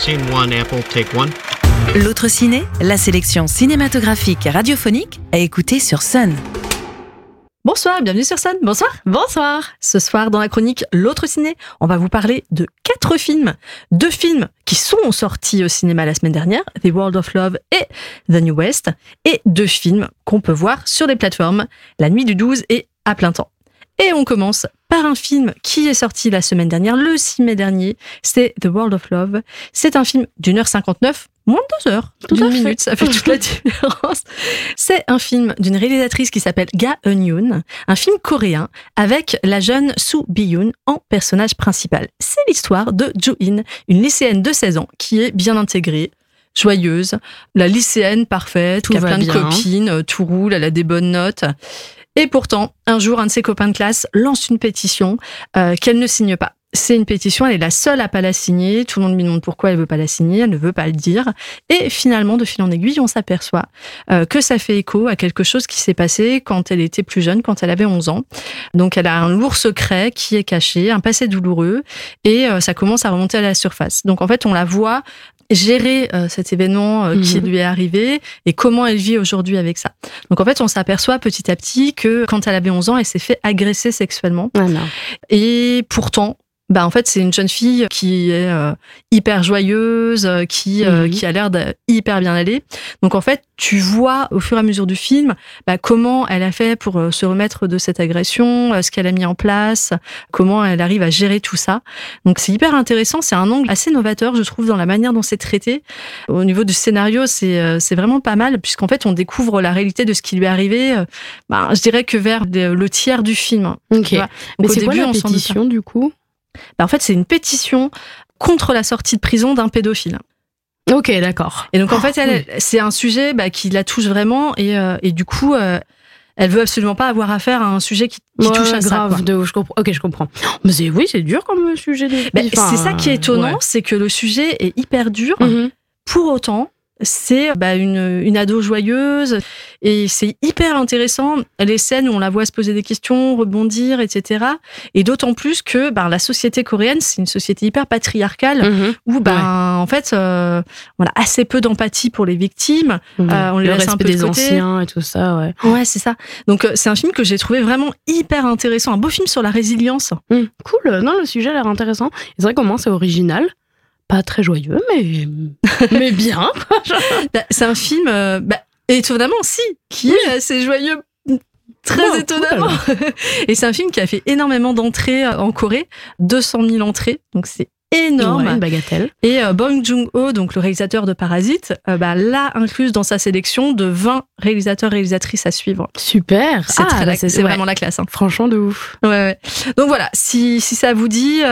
Scene 1, Apple, take 1. L'autre ciné, la sélection cinématographique et radiophonique à écouter sur Sun. Bonsoir, bienvenue sur Sun. Bonsoir. Bonsoir. Ce soir, dans la chronique L'autre ciné, on va vous parler de 4 films. 2 films qui sont sortis au cinéma la semaine dernière, The World of Love et The New West, et 2 films qu'on peut voir sur les plateformes, La Nuit du 12 et À plein temps. Et on commence par un film qui est sorti la semaine dernière, le 6 mai dernier, c'est The World of Love. C'est un film d'1h59, moins de 2 heures, d'une minute, ça fait toute la différence. C'est un film d'une réalisatrice qui s'appelle Ga Eun-yoon, un film coréen avec la jeune Soo Bi-yoon en personnage principal. C'est l'histoire de Jo-in, une lycéenne de 16 ans qui est bien intégrée, joyeuse, la lycéenne parfaite, qui a plein de copines, tout roule, elle a des bonnes notes. Et pourtant, un jour, un de ses copains de classe lance une pétition qu'elle ne signe pas. C'est une pétition, elle est la seule à pas la signer. Tout le monde lui demande pourquoi elle veut pas la signer, elle ne veut pas le dire. Et finalement, de fil en aiguille, on s'aperçoit que ça fait écho à quelque chose qui s'est passé quand elle était plus jeune, quand elle avait 11 ans. Donc, elle a un lourd secret qui est caché, un passé douloureux, et ça commence à remonter à la surface. Donc, en fait, on la voit gérer cet événement qui lui est arrivé et comment elle vit aujourd'hui avec ça. Donc en fait, on s'aperçoit petit à petit que quand elle avait 11 ans, elle s'est fait agresser sexuellement. Ah non. Et pourtant, en fait, c'est une jeune fille qui est hyper joyeuse, qui a l'air hyper bien aller. Donc en fait, tu vois au fur et à mesure du film comment elle a fait pour se remettre de cette agression, ce qu'elle a mis en place, comment elle arrive à gérer tout ça. Donc c'est hyper intéressant, c'est un angle assez novateur, je trouve, dans la manière dont c'est traité. Au niveau du scénario, c'est vraiment pas mal, puisqu'en fait, on découvre la réalité de ce qui lui est arrivé, je dirais que vers le tiers du film. Ok. Mais c'est quoi la pétition, du coup ? En fait, c'est une pétition contre la sortie de prison d'un pédophile. Ok, d'accord. Et donc, en fait, c'est un sujet qui la touche vraiment et du coup, elle veut absolument pas avoir affaire à un sujet qui touche à grave, ça. Je comprends. Ok, je comprends. Mais c'est dur comme sujet. C'est ça qui est étonnant, c'est que le sujet est hyper dur. Pour autant, c'est une ado joyeuse et c'est hyper intéressant les scènes où on la voit se poser des questions, rebondir, etc. Et d'autant plus que la société coréenne, c'est une société hyper patriarcale où en fait on a assez peu d'empathie pour les victimes, on les laisse un peu de côté. Des anciens et tout ça, ouais, c'est ça. Donc c'est un film que j'ai trouvé vraiment hyper intéressant, un beau film sur la résilience. Cool. Non, le sujet a l'air intéressant. C'est vrai comment c'est original. Pas très joyeux, mais bien. C'est un film, étonnamment, qui est assez joyeux, très étonnamment. Cool. Et c'est un film qui a fait énormément d'entrées en Corée, 200 000 entrées, donc c'est énorme. Ouais, une bagatelle. Et Bong Joon-ho, donc le réalisateur de Parasite, l'a incluse dans sa sélection de 20 réalisateurs-réalisatrices à suivre. Super. C'est vraiment la classe. Franchement, de ouf. Ouais. Donc voilà, si ça vous dit,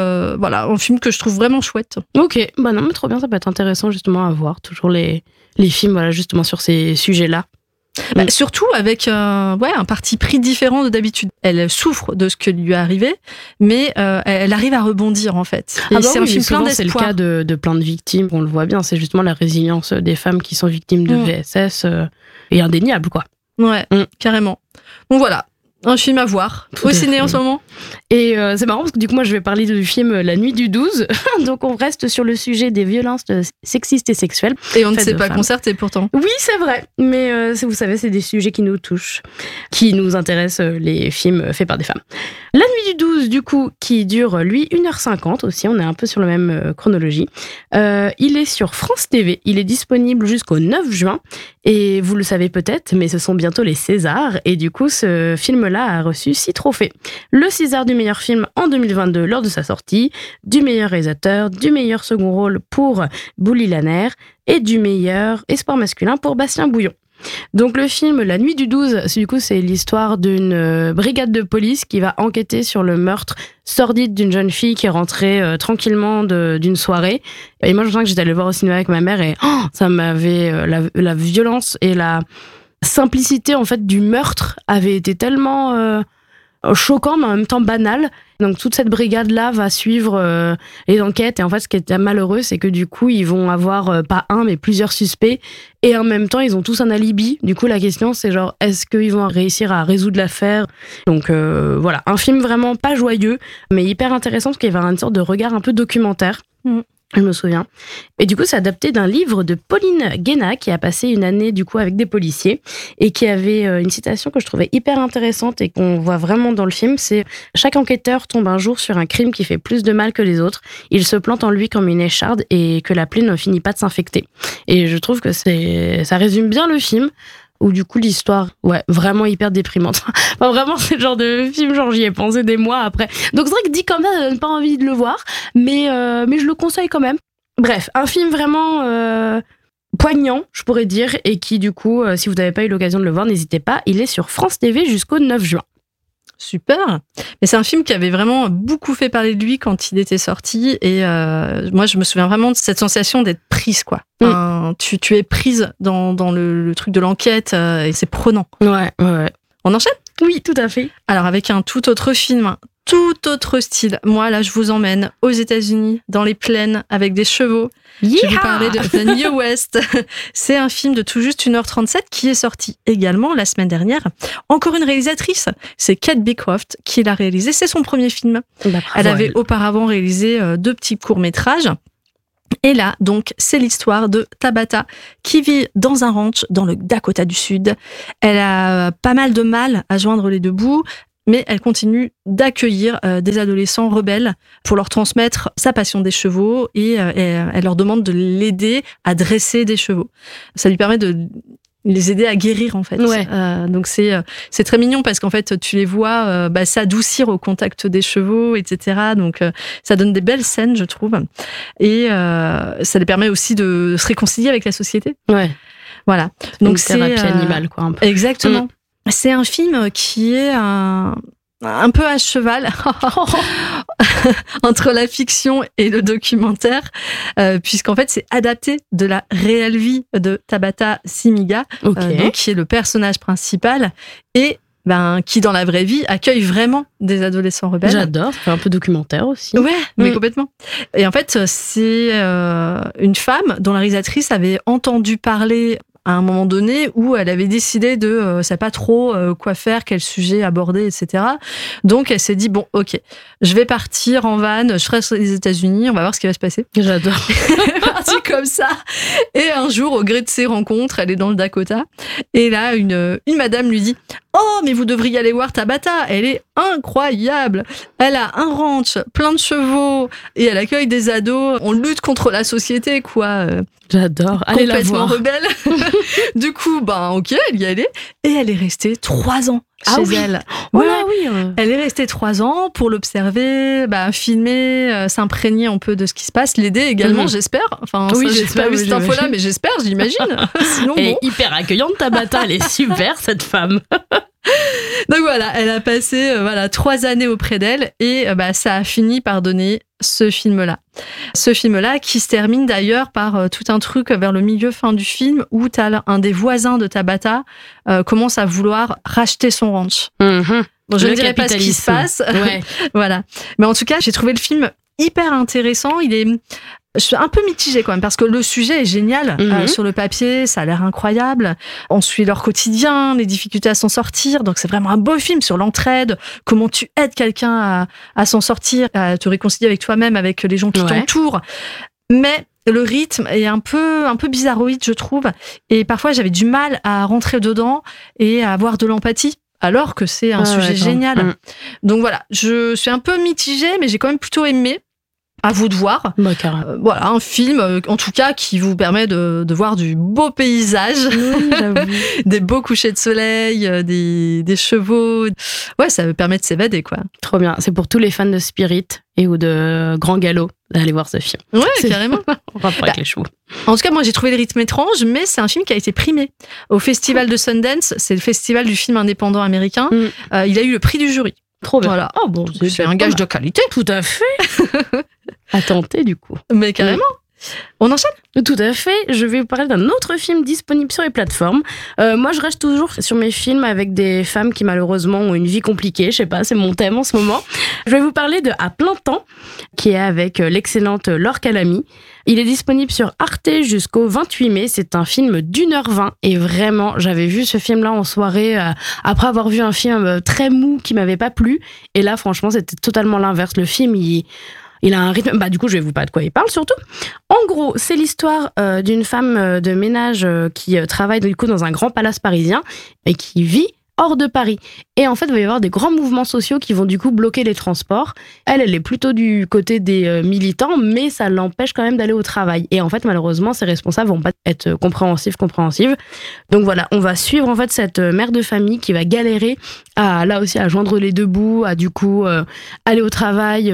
un film que je trouve vraiment chouette. Ok, non mais trop bien, ça peut être intéressant justement à voir. Toujours les films, justement sur ces sujets-là. Surtout avec un parti pris différent de d'habitude. Elle souffre de ce qui lui est arrivé, mais elle arrive à rebondir en fait. Et c'est un film plein d'espoir. C'est le cas de plein de victimes, on le voit bien. C'est justement la résilience des femmes qui sont victimes de VSS et indéniable, quoi. Ouais, carrément. Donc voilà. Un film à voir au ciné en ce moment. Et c'est marrant parce que du coup moi je vais parler du film La Nuit du 12. Donc on reste sur le sujet des violences sexistes et sexuelles. Et on ne s'est pas concerté pourtant. Oui, c'est vrai. Mais vous savez, c'est des sujets qui nous touchent, qui nous intéressent, les films faits par des femmes. La Nuit du 12, du coup, qui dure, lui, 1h50 aussi. On est un peu sur la même chronologie. Il est sur France TV. Il est disponible jusqu'au 9 juin. Et vous le savez peut-être, mais ce sont bientôt les Césars. Et du coup, ce film-là a reçu 6 trophées. Le César du meilleur film en 2022 lors de sa sortie, du meilleur réalisateur, du meilleur second rôle pour Bouli Lanner et du meilleur espoir masculin pour Bastien Bouillon. Donc le film La Nuit du 12, c'est l'histoire d'une brigade de police qui va enquêter sur le meurtre sordide d'une jeune fille qui est rentrée tranquillement d'une soirée. Et moi je me souviens que j'étais allée le voir au cinéma avec ma mère et ça m'avait la violence et la simplicité en fait du meurtre avait été tellement choquant mais en même temps banal. Donc toute cette brigade-là va suivre les enquêtes et en fait ce qui est malheureux c'est que du coup ils vont avoir pas un mais plusieurs suspects et en même temps ils ont tous un alibi. Du coup la question c'est genre est-ce qu'ils vont réussir à résoudre l'affaire. Donc un film vraiment pas joyeux mais hyper intéressant parce qu'il va avoir une sorte de regard un peu documentaire. Je me souviens. Et du coup, c'est adapté d'un livre de Pauline Guéna qui a passé une année du coup avec des policiers et qui avait une citation que je trouvais hyper intéressante et qu'on voit vraiment dans le film. C'est « Chaque enquêteur tombe un jour sur un crime qui fait plus de mal que les autres. Il se plante en lui comme une écharde et que la plaie ne finit pas de s'infecter. » Et je trouve que ça résume bien le film. Où du coup l'histoire, vraiment hyper déprimante. Enfin, vraiment, c'est le genre de film, genre j'y ai pensé des mois après. Donc c'est vrai que dit comme ça, ça donne pas envie de le voir, mais je le conseille quand même. Bref, un film vraiment poignant, je pourrais dire, et qui du coup, si vous n'avez pas eu l'occasion de le voir, n'hésitez pas, il est sur France TV jusqu'au 9 juin. Super. Mais c'est un film qui avait vraiment beaucoup fait parler de lui quand il était sorti. Et moi, je me souviens vraiment de cette sensation d'être prise, quoi. Tu es prise dans le truc de l'enquête et c'est prenant. Ouais. On enchaîne ? Oui, tout à fait. Alors, avec un tout autre film, tout autre style. Moi, là, je vous emmène aux États-Unis, dans les plaines, avec des chevaux. Yeah. Je vais vous parler de The New West. C'est un film de tout juste 1h37 qui est sorti également la semaine dernière. Encore une réalisatrice, c'est Kate Beecroft qui l'a réalisé. C'est son premier film. Elle avait auparavant réalisé 2 petits courts-métrages. Et là, donc, c'est l'histoire de Tabata qui vit dans un ranch dans le Dakota du Sud. Elle a pas mal de mal à joindre les deux bouts, mais elle continue d'accueillir des adolescents rebelles pour leur transmettre sa passion des chevaux et elle leur demande de l'aider à dresser des chevaux. Ça lui permet de les aider à guérir, en fait. Ouais. Donc c'est très mignon parce qu'en fait, tu les vois s'adoucir au contact des chevaux, etc. Donc ça donne des belles scènes, je trouve. Et ça les permet aussi de se réconcilier avec la société. Ouais. Voilà. Donc c'est une thérapie animale, quoi, un peu. Exactement. C'est un film qui est un peu à cheval entre la fiction et le documentaire, puisqu'en fait, c'est adapté de la réelle vie de Tabata Simiga, donc, qui est le personnage principal, et qui, dans la vraie vie, accueille vraiment des adolescents rebelles. J'adore, c'est un peu documentaire aussi. Ouais, mais complètement. Et en fait, c'est une femme dont la réalisatrice avait entendu parler à un moment donné où elle avait décidé de savait pas trop quoi faire, quel sujet aborder, etc. Donc elle s'est dit bon, ok, je vais partir en van, je serai aux États-Unis, on va voir ce qui va se passer. J'adore. Elle est partie comme ça. Et un jour, au gré de ses rencontres, elle est dans le Dakota. Et là, une madame lui dit oh, mais vous devriez aller voir Tabata, elle est incroyable. Elle a un ranch, plein de chevaux, et elle accueille des ados. On lutte contre la société, quoi. J'adore. Allez la voir. Rebelle. Du coup, ok, elle y allait. Et elle est restée 3 ans chez elle. Oui. Elle est restée 3 ans pour l'observer, filmer, s'imprégner un peu de ce qui se passe, l'aider également, j'espère. Enfin, oui, j'ai pas vu cette info-là, mais j'espère, j'imagine. Sinon, elle est hyper accueillante, Tabata. Elle est super, cette femme. Donc voilà, elle a passé 3 années auprès d'elle et ça a fini par donner ce film-là. Ce film-là qui se termine d'ailleurs par tout un truc vers le milieu-fin du film où t'as un des voisins de Tabata commence à vouloir racheter son ranch. Bon, je ne dirais pas ce qui se passe. Ouais. Voilà. Mais en tout cas, j'ai trouvé le film hyper intéressant. Je suis un peu mitigée quand même parce que le sujet est génial. Sur le papier, ça a l'air incroyable. On suit leur quotidien, les difficultés à s'en sortir. Donc c'est vraiment un beau film sur l'entraide, comment tu aides quelqu'un à s'en sortir, à te réconcilier avec toi-même, avec les gens qui t'entourent. Mais le rythme est un peu bizarroïde, je trouve. Et parfois, j'avais du mal à rentrer dedans et à avoir de l'empathie. Alors que c'est un sujet génial. Donc voilà, je suis un peu mitigée, mais j'ai quand même plutôt aimé. À vous de voir. Voilà, un film, en tout cas, qui vous permet de voir du beau paysage, des beaux couchers de soleil, des chevaux. Ouais, ça permet de s'évader, quoi. Trop bien. C'est pour tous les fans de Spirit et ou de Grand Galop d'aller voir ce film. Ouais, carrément. On va avec les chevaux. En tout cas, moi, j'ai trouvé le rythme étrange, mais c'est un film qui a été primé au Festival de Sundance. C'est le festival du film indépendant américain. Il a eu le prix du jury. Trop bien. Voilà. Oh, bon, c'est un gage de qualité. Tout à fait. À tenter, du coup. Mais carrément. On enchaîne ? Tout à fait. Je vais vous parler d'un autre film disponible sur les plateformes. Moi, je reste toujours sur mes films avec des femmes qui, malheureusement, ont une vie compliquée. Je sais pas, c'est mon thème en ce moment. Je vais vous parler de À plein temps, qui est avec l'excellente Laure Calamy. Il est disponible sur Arte jusqu'au 28 mai. C'est un film d'1h20. Et vraiment, j'avais vu ce film-là en soirée après avoir vu un film très mou qui m'avait pas plu. Et là, franchement, c'était totalement l'inverse. Le film, il Il a un rythme. Bah, du coup, je vais vous parler de quoi il parle surtout. En gros, c'est l'histoire d'une femme de ménage qui travaille du coup dans un grand palace parisien et qui vit hors de Paris. Et en fait, il va y avoir des grands mouvements sociaux qui vont du coup bloquer les transports. Elle est plutôt du côté des militants, mais ça l'empêche quand même d'aller au travail. Et en fait, malheureusement, ses responsables vont pas être compréhensives. Donc voilà, on va suivre en fait cette mère de famille qui va galérer à joindre les deux bouts, à du coup aller au travail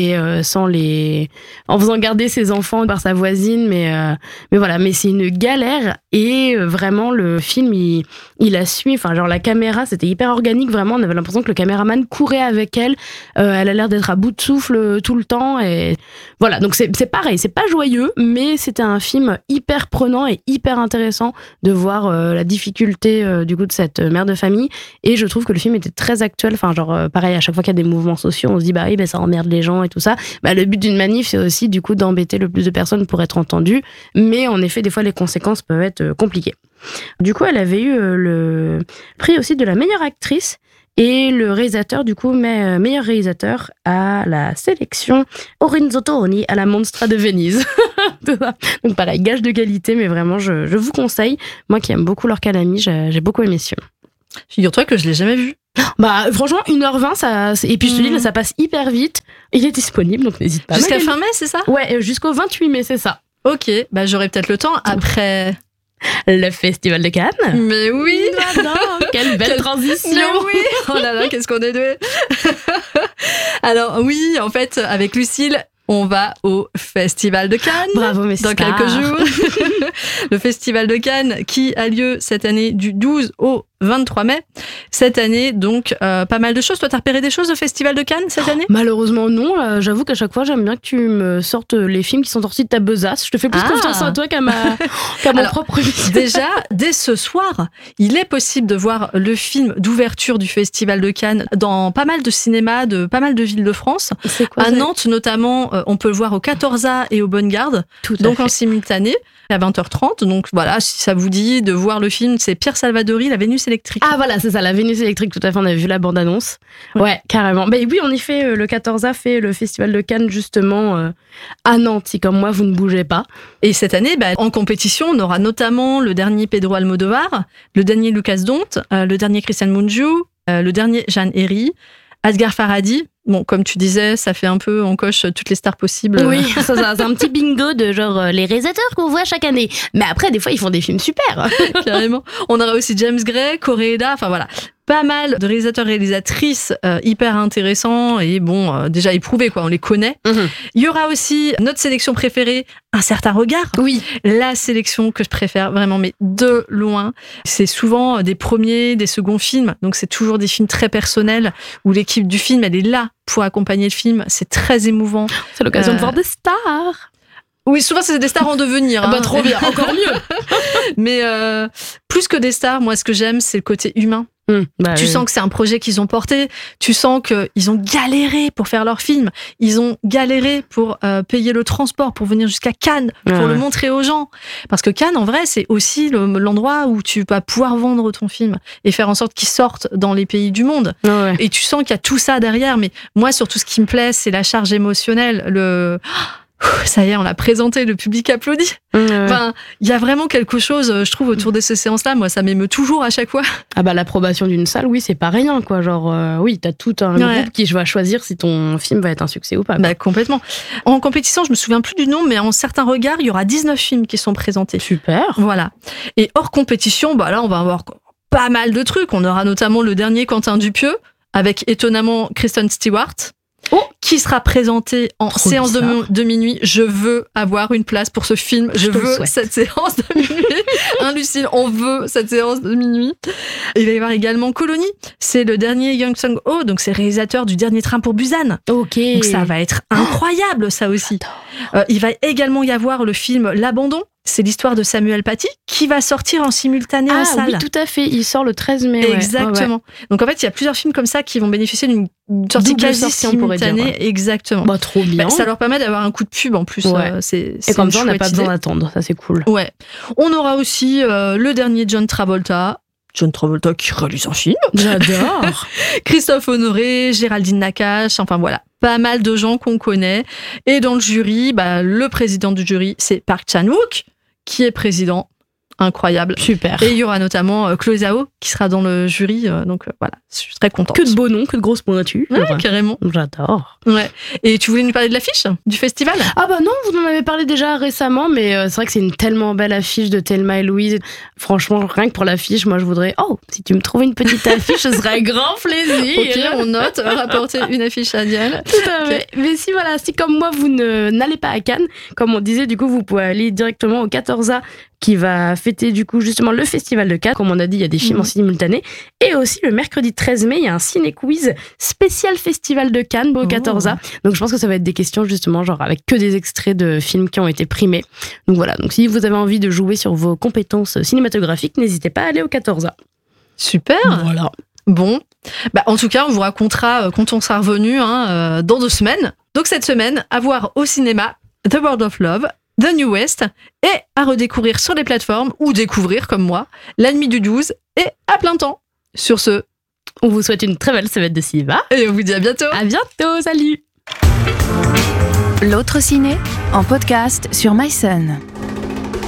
en faisant garder ses enfants par sa voisine, mais voilà, mais c'est une galère et vraiment le film il la suit, enfin genre la caméra c'était hyper organique, vraiment on avait l'impression que le caméraman courait avec elle, elle a l'air d'être à bout de souffle tout le temps et voilà, donc c'est pareil, c'est pas joyeux, mais c'était un film hyper prenant et hyper intéressant de voir la difficulté du coup de cette mère de famille, et je trouve que le film était très actuel, enfin genre pareil, à chaque fois qu'il y a des mouvements sociaux on se dit bah oui, bah ça emmerde les gens et tout ça, bah le but d'une manif c'est aussi du coup d'embêter le plus de personnes pour être entendues, mais en effet des fois les conséquences peuvent être compliquées. Du coup elle avait eu le prix aussi de la meilleure actrice et le réalisateur du coup meilleur réalisateur à la sélection Orinzo Toni à la Mostra de Venise. Donc pareil, gage de qualité, mais vraiment je vous conseille, moi qui aime beaucoup Lorca Lamy, j'ai beaucoup aimé ce film. Figure-toi que je l'ai jamais vu. Bah franchement 1h20 et puis je te dis là ça passe hyper vite, il est disponible donc n'hésite pas. Jusqu'à fin mai, c'est ça? Ouais, jusqu'au 28 mai, c'est ça. Ok, bah j'aurai peut-être le temps après le Festival de Cannes. Mais oui, quelle belle transition. Mais oui, oh là là, qu'est-ce qu'on est doués. Alors oui, en fait, avec Lucille, on va au Festival de Cannes. Bravo, mes dans stars. Quelques jours. Le Festival de Cannes qui a lieu cette année du 12 au 23 mai. Cette année, donc, pas mal de choses. Toi, t'as repéré des choses au Festival de Cannes cette année? Malheureusement, non. J'avoue qu'à chaque fois, j'aime bien que tu me sortes les films qui sont sortis de ta besace. Je te fais plus confiance à toi qu'à mon propre émission. Déjà, dès ce soir, il est possible de voir le film d'ouverture du Festival de Cannes dans pas mal de cinémas de pas mal de villes de France. C'est quoi, à Nantes, notamment, on peut le voir au 14A et au Bonne Garde. Donc en simultané, à 20h30. Donc voilà, si ça vous dit de voir le film, c'est Pierre Salvadori, La Vénus électrique. Ah voilà, c'est ça, La Vénus électrique, tout à fait, on avait vu la bande-annonce. Ouais, carrément. Mais oui, en effet, le 14A fait le Festival de Cannes justement à Nantes, si comme moi, vous ne bougez pas. Et cette année, en compétition, on aura notamment le dernier Pedro Almodovar, le dernier Lucas Dont, le dernier Christian Mungiu, le dernier Jeanne Herry, Asghar Farhadi. Bon, comme tu disais, ça fait un peu, on coche toutes les stars possibles. Oui, c'est un petit bingo de genre les réalisateurs qu'on voit chaque année. Mais après, des fois, ils font des films super. Carrément. On aura aussi James Gray, Koreeda, enfin voilà. Pas mal de réalisateurs-réalisatrices hyper intéressants et bon, déjà éprouvés, quoi, on les connaît. Mm-hmm. Il y aura aussi notre sélection préférée, Un certain regard. Oui. La sélection que je préfère vraiment, mais de loin. C'est souvent des premiers, des seconds films, donc c'est toujours des films très personnels où l'équipe du film, elle est là pour accompagner le film. C'est très émouvant. C'est l'occasion de voir des stars. Oui, souvent c'est des stars en devenir. Ah bah trop bien, encore mieux. Mais plus que des stars, moi ce que j'aime, c'est le côté humain. Tu sens que c'est un projet qu'ils ont porté, tu sens qu'ils ont galéré pour faire leur film, ils ont galéré pour payer le transport, pour venir jusqu'à Cannes, pour le montrer aux gens. Parce que Cannes, en vrai, c'est aussi l'endroit où tu vas pouvoir vendre ton film et faire en sorte qu'il sorte dans les pays du monde. Et tu sens qu'il y a tout ça derrière, mais moi, surtout, ce qui me plaît, c'est la charge émotionnelle, ça y est, on l'a présenté, le public applaudit. Enfin, il y a vraiment quelque chose, je trouve, autour de ces séances-là. Moi, ça m'émeut toujours à chaque fois. Ah bah, l'approbation d'une salle, oui, c'est pas rien, quoi. Genre, oui, t'as tout un groupe qui va choisir si ton film va être un succès ou pas. Bah, complètement. En compétition, je me souviens plus du nom, mais en certains regards, il y aura 19 films qui sont présentés. Super. Voilà. Et hors compétition, bah là, on va avoir pas mal de trucs. On aura notamment le dernier Quentin Dupieux, avec étonnamment Kristen Stewart. Qui sera présenté en séance de minuit. Je veux avoir une place pour ce film. Je veux cette séance de minuit. Lucille, on veut cette séance de minuit. Il va y avoir également Colony. C'est le dernier Young Sung-ho, donc c'est réalisateur du Dernier Train pour Busan. Ok. Donc ça va être incroyable, ça aussi. Il va également y avoir le film L'Abandon. C'est l'histoire de Samuel Paty qui va sortir en simultané en salle. Oui, tout à fait. Il sort le 13 mai. Exactement. Ouais. Donc en fait, il y a plusieurs films comme ça qui vont bénéficier d'une sortie quasi simultanée. Exactement. Bah, trop bien. Ça leur permet d'avoir un coup de pub en plus. C'est et comme ça, on n'a pas besoin d'attendre. Ça, c'est cool. Ouais. On aura aussi le dernier John Travolta qui réalise un film. J'adore. Christophe Honoré, Géraldine Nakache, enfin voilà. pas mal de gens qu'on connaît. Et dans le jury, le président du jury, c'est Park Chan-wook, qui est président. Incroyable. Super. Et il y aura notamment Chloé Zhao qui sera dans le jury. Donc voilà, je suis très contente. Que de beaux noms, que de grosses pointues. Ouais, carrément. J'adore. Ouais. Et tu voulais nous parler de l'affiche du festival ? Ah non, vous en avez parlé déjà récemment, mais c'est vrai que c'est une tellement belle affiche de Thelma et Louise. Franchement, rien que pour l'affiche, moi je voudrais... si tu me trouves une petite affiche, ce serait un grand plaisir. Ok, on note, rapporter une affiche à Diane. Tout à fait. Mais si comme moi vous n'allez pas à Cannes, comme on disait, du coup vous pouvez aller directement au 14A qui va fêter du coup justement le festival de Cannes. Comme on a dit, il y a des films en simultané. Et aussi le mercredi 13 mai, il y a un ciné-quiz spécial festival de Cannes au 14A. Donc je pense que ça va être des questions justement genre avec que des extraits de films qui ont été primés. Donc voilà, donc si vous avez envie de jouer sur vos compétences cinématographiques, n'hésitez pas à aller au 14A. Super. Voilà. Bon, en tout cas, on vous racontera quand on sera revenu dans 2 semaines. Donc cette semaine, à voir au cinéma The World of Love, The New West, et à redécouvrir sur les plateformes, ou découvrir comme moi, La Nuit du 12, et à plein temps. Sur ce, on vous souhaite une très belle semaine de cinéma. Et on vous dit à bientôt. À bientôt, salut. L'autre ciné, en podcast sur MySun.